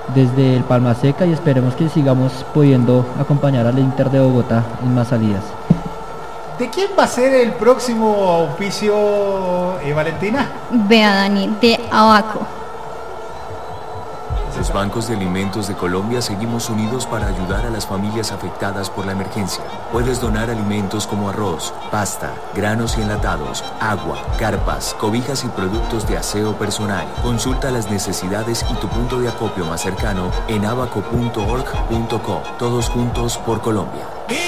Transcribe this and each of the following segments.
desde el Palma Seca y esperemos que sigamos pudiendo acompañar al Inter de Bogotá en más salidas. ¿De quién va a ser el próximo auspicio, Valentina? Vea, Dani, de Abaco. Los bancos de alimentos de Colombia seguimos unidos para ayudar a las familias afectadas por la emergencia. Puedes donar alimentos como arroz, pasta, granos y enlatados, agua, carpas, cobijas y productos de aseo personal. Consulta las necesidades y tu punto de acopio más cercano en abaco.org.co. Todos juntos por Colombia.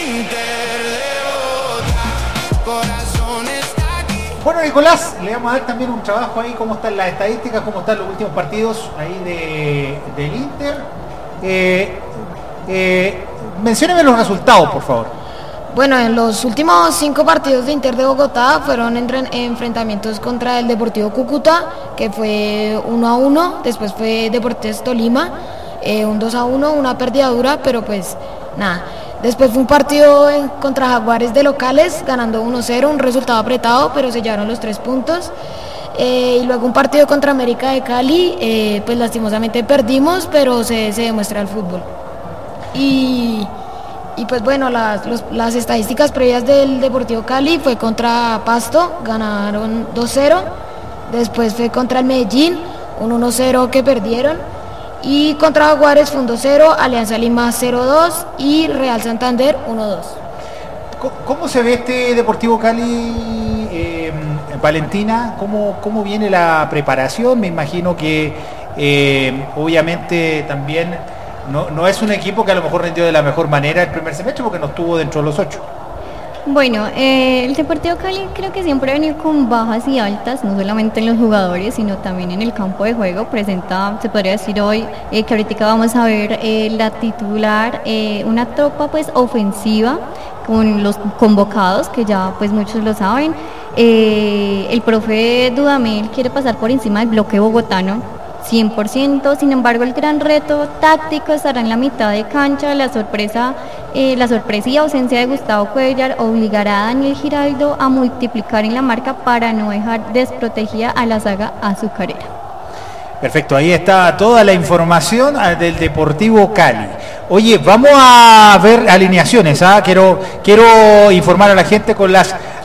Bueno, Nicolás, le vamos a dar también un trabajo ahí, cómo están las estadísticas, cómo están los últimos partidos ahí del Inter. Mencióneme los resultados, por favor. Bueno, en los últimos 5 partidos de Inter de Bogotá fueron enfrentamientos contra el Deportivo Cúcuta, que fue 1-1, después fue Deportes Tolima, un 2-1, una pérdida dura, pero pues nada. Después fue un partido contra Jaguares de locales, ganando 1-0, un resultado apretado, pero se llevaron los 3 puntos. Y luego un partido contra América de Cali, pues lastimosamente perdimos, pero se demuestra el fútbol. Y pues bueno, las estadísticas previas del Deportivo Cali fue contra Pasto, ganaron 2-0. Después fue contra el Medellín, un 1-0 que perdieron. Y contra Jaguares fue un 2-0, Alianza Lima 0-2 y Real Santander 1-2. ¿Cómo se ve este Deportivo Cali, Valentina? ¿Cómo viene la preparación? Me imagino que obviamente también no es un equipo que a lo mejor rindió de la mejor manera el primer semestre porque no estuvo dentro de los 8. Bueno, el Deportivo Cali creo que siempre ha venido con bajas y altas, no solamente en los jugadores, sino también en el campo de juego. Presenta, se podría decir hoy, que ahorita vamos a ver la titular, una tropa pues ofensiva con los convocados, que ya pues muchos lo saben. El profe Dudamel quiere pasar por encima del bloque bogotano, 100%, sin embargo el gran reto táctico estará en la mitad de cancha. La sorpresiva ausencia de Gustavo Cuellar obligará a Daniel Giraldo a multiplicar en la marca para no dejar desprotegida a la saga azucarera. Perfecto, ahí está toda la información del Deportivo Cali. Oye, vamos a ver alineaciones, Quiero informar a la gente con las